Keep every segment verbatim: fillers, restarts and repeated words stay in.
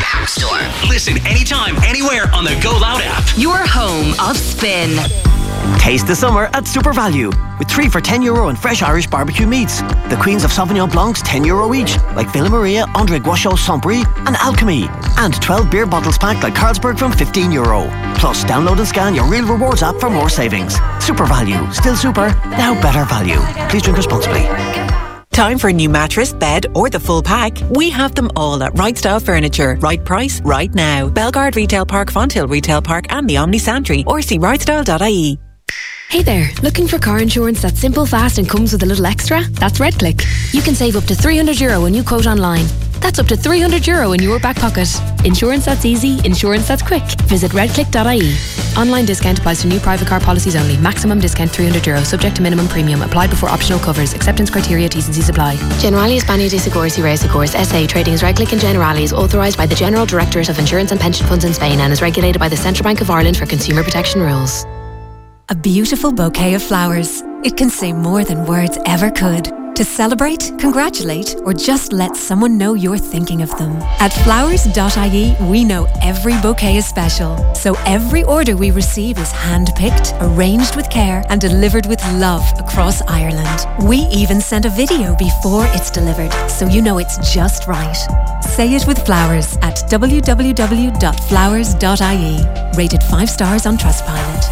App Store. Listen anytime, anywhere on the Go Loud app. Your home of spin. Taste the summer at Super Value with three for ten euro and fresh Irish barbecue meats. The Queens of Sauvignon Blancs ten euro each, like Villa Maria, André Guachot, Saint-Brie and Alchemy. And twelve beer bottles packed like Carlsberg from fifteen euro. Plus, download and scan your Real Rewards app for more savings. Super Value. Still super, now better value. Please drink responsibly. Time for a new mattress, bed or the full pack? We have them all at Right Style Furniture. Right price, right now. Belgard Retail Park, Fonthill Retail Park and the Omni Santry, or see right style dot I E. Hey there, looking for car insurance that's simple, fast and comes with a little extra? That's RedClick. You can save up to three hundred euro when you quote online. That's up to three hundred euro in your back pocket. Insurance that's easy, insurance that's quick. Visit red click dot I E. Online discount applies to new private car policies only. Maximum discount three hundred euro, subject to minimum premium. Apply before optional covers. Acceptance criteria, T's and C's apply. Generali Espana de Seguros y Reasegurs S A trading as RedClick and Generali is authorised by the General Directorate of Insurance and Pension Funds in Spain and is regulated by the Central Bank of Ireland for consumer protection rules. A beautiful bouquet of flowers. It can say more than words ever could. To celebrate, congratulate, or just let someone know you're thinking of them. At flowers dot I E, we know every bouquet is special. So every order we receive is hand-picked, arranged with care, and delivered with love across Ireland. We even send a video before it's delivered, so you know it's just right. Say it with flowers at w w w dot flowers dot I E. Rated five stars on Trustpilot.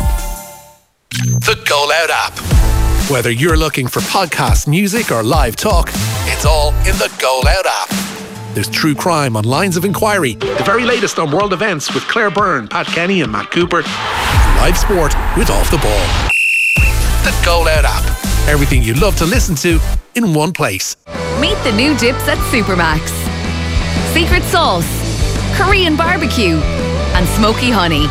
The Go Loud app. Whether you're looking for podcasts, music or live talk, it's all in the Go Loud app. There's true crime on Lines of Inquiry, the very latest on world events with Claire Byrne, Pat Kenny and Matt Cooper, and live sport with Off the Ball. The Go Loud app. Everything you love to listen to in one place. Meet the new dips at Supermax. Secret sauce, Korean barbecue and smoky honey.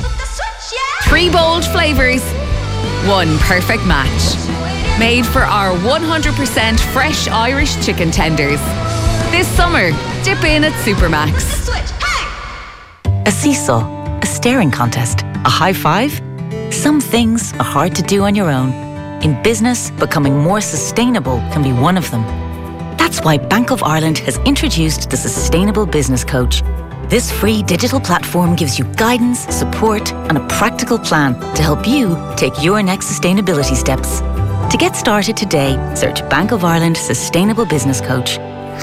Three bold flavours, one perfect match. Made for our one hundred percent fresh Irish chicken tenders. This summer, dip in at Supermax. A seesaw, a staring contest, a high five. Some things are hard to do on your own. In business, becoming more sustainable can be one of them. That's why Bank of Ireland has introduced the Sustainable Business Coach. This free digital platform gives you guidance, support, and a practical plan to help you take your next sustainability steps. To get started today, search Bank of Ireland Sustainable Business Coach.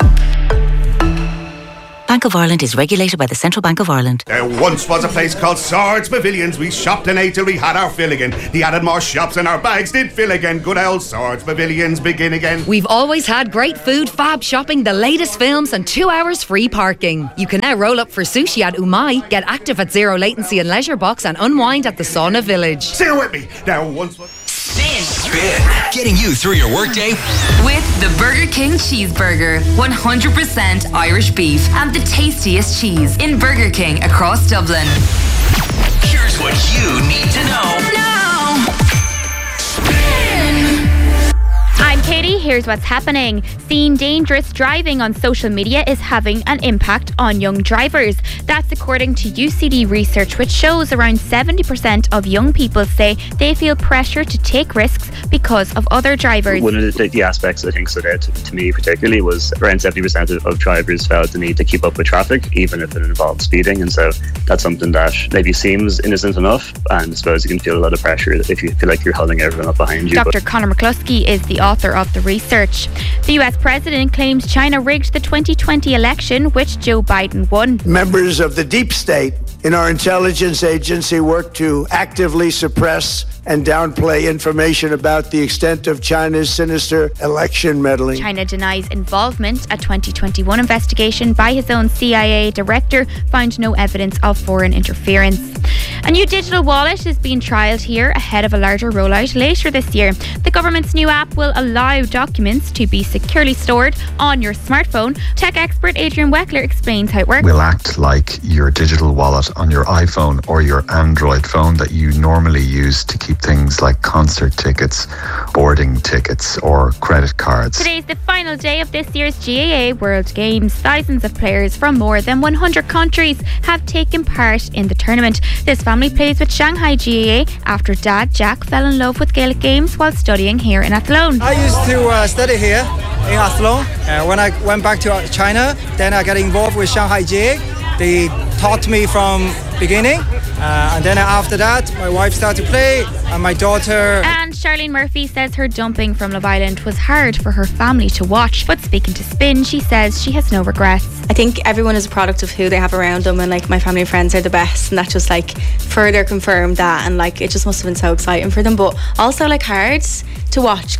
Bank of Ireland is regulated by the Central Bank of Ireland. There once was a place called Swords Pavilions. We shopped and ate till we had our fill again. They added more shops and our bags did fill again. Good old Swords Pavilions begin again. We've always had great food, fab shopping, the latest films and two hours free parking. You can now roll up for sushi at Umai, get active at Zero Latency and Leisure Box and unwind at the Sauna Village. Say it with me. There once was... Spin. Spin. Getting you through your workday. With the Burger King Cheeseburger. one hundred percent Irish beef and the tastiest cheese in Burger King across Dublin. Here's what you need to know. Now. Spin. I'm Katie, here's what's happening. Seeing dangerous driving on social media is having an impact on young drivers. That's according to U C D research, which shows around seventy percent of young people say they feel pressure to take risks because of other drivers. One of the, the aspects I think stood out to, to me particularly was around seventy percent of, of drivers felt the need to keep up with traffic, even if it involved speeding. And so that's something that maybe seems innocent enough, and I suppose you can feel a lot of pressure if you feel like you're holding everyone up behind you. Doctor Conor McCluskey is the author of the research. The U S president claims China rigged the twenty twenty election, which Joe Biden won. Members of the deep state in our intelligence agency work to actively suppress and downplay information about the extent of China's sinister election meddling. China denies involvement. A twenty twenty-one investigation by his own C I A director found no evidence of foreign interference. A new digital wallet is being trialled here ahead of a larger rollout later this year. The government's new app will allow documents to be securely stored on your smartphone. Tech expert Adrian Weckler explains how it works. Will act like your digital wallet on your iPhone or your Android phone that you normally use to keep things like concert tickets, boarding tickets or credit cards. Today's the final day of this year's G A A World Games. Thousands of players from more than one hundred countries have taken part in the tournament. This family plays with Shanghai G A A after dad Jack fell in love with Gaelic games while studying here in Athlone. I used to uh, study here in Athlone. Uh, when I went back to China, then I got involved with Shanghai G A A. they taught me from beginning. Uh, and then after that, my wife started to play, and my daughter. And Charlene Murphy says her dumping from Love Island was hard for her family to watch. But speaking to Spin, she says she has no regrets. I think everyone is a product of who they have around them, and like my family and friends are the best, and that just like further confirmed that, and like it just must have been so exciting for them, but also like hard to watch.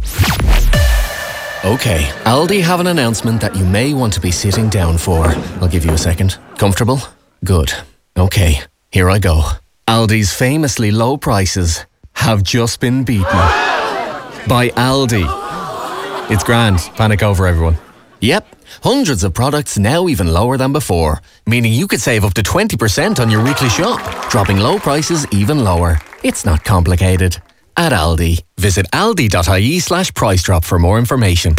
Okay, Aldi have an announcement that you may want to be sitting down for. I'll give you a second. Comfortable? Good. Okay, here I go. Aldi's famously low prices have just been beaten by Aldi. It's grand. Panic over, everyone. Yep, hundreds of products now even lower than before, meaning you could save up to twenty percent on your weekly shop, dropping low prices even lower. It's not complicated. At Aldi, visit aldi.ie slash price drop for more information.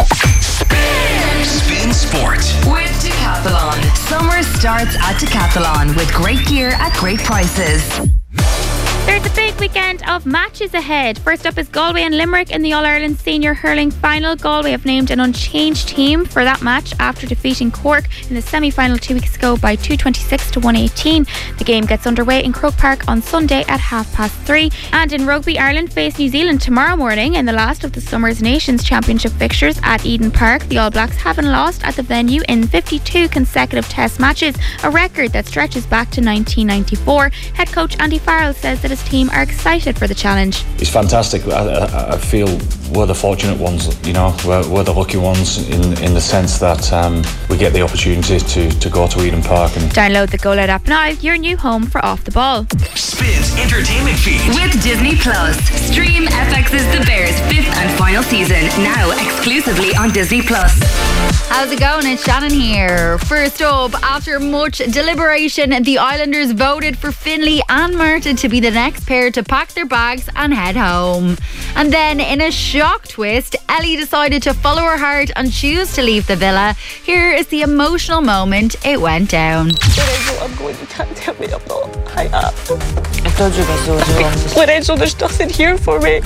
Spin Sport with Decathlon. Summer starts at Decathlon with great gear at great prices. There's a big weekend of matches ahead. First up is Galway and Limerick in the All-Ireland Senior Hurling Final. Galway have named an unchanged team for that match after defeating Cork in the semi-final two weeks ago by two twenty-six to one eighteen. The game gets underway in Croke Park on Sunday at half past three. And in rugby, Ireland face New Zealand tomorrow morning in the last of the Summer's Nations Championship fixtures at Eden Park. The All Blacks haven't lost at the venue in fifty-two consecutive test matches, a record that stretches back to nineteen ninety-four. Head coach Andy Farrell says that his team are excited for the challenge. It's fantastic. I, I, I feel we're the fortunate ones, you know, we're, we're the lucky ones in, in the sense that um, we get the opportunity to, to go to Eden Park. And download the Go Loud app now, your new home for Off the Ball. Spins entertainment feed with Disney Plus. Stream F X's The Bears fifth and final season now exclusively on Disney Plus. How's it going? It's Shannon here. First up, after much deliberation, the Islanders voted for Finlay and Martin to be the next pair to pack their bags and head home. And then, in a shock twist, Ellie decided to follow her heart and choose to leave the villa. Here is the emotional moment it went down. I'm going, you can't tell me I'm not high up. I told you guys it was wrong. Lorenzo, there's nothing here for me.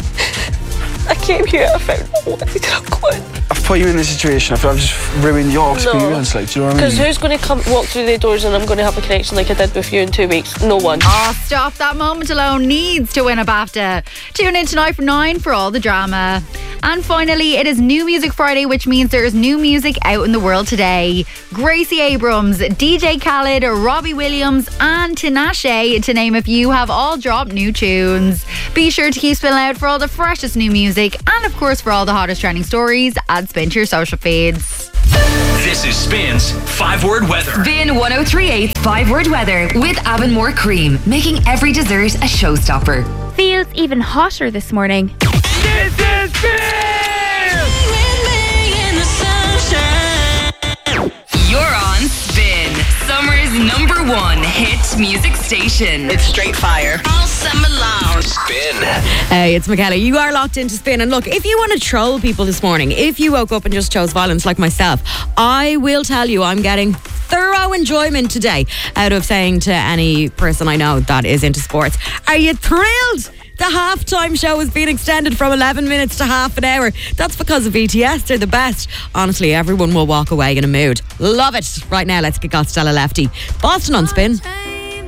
I came here, I found no one, I'm going. I've put you in this situation. I feel I've just ruined your experience, no. Like, do you know what I mean? Because who's going to come walk through the doors and I'm going to have a connection like I did with you in two weeks? No one. Oh, stop. That moment alone needs to win a BAFTA. Tune in tonight from nine for all the drama. And finally, it is New Music Friday, which means there is new music out in the world today. Gracie Abrams, D J Khaled, Robbie Williams and Tinashe, to name a few, have all dropped new tunes. Be sure to keep spinning out for all the freshest new music and, of course, for all the hottest trending stories, add Spin to your social feeds. This is Spin's five-word weather. Spin one oh three point eight five-word weather with Avonmore Cream, making every dessert a showstopper. Feels even hotter this morning. This is You're on Spin, summer's number one hit music station. It's straight fire. All summer long. Spin. Hey, it's Michaela. You are locked into Spin. And look, if you want to troll people this morning, if you woke up and just chose violence like myself, I will tell you I'm getting thorough enjoyment today out of saying to any person I know that is into sports, are you thrilled? The halftime show has been extended from eleven minutes to half an hour. That's because of B T S. They're the best. Honestly, everyone will walk away in a mood. Love it. Right now, let's kick off Stella Lefty. Boston on Spin.